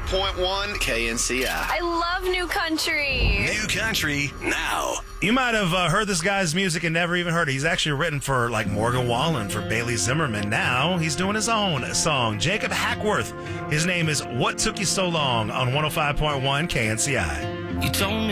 105.1 KNCI. I love New Country. New Country now. You might have heard this guy's music and never even heard it. He's actually written for like Morgan Wallen, for Bailey Zimmerman. Now he's doing his own song. Jacob Hackworth. His name is What Took You So Long on 105.1 KNCI. You told me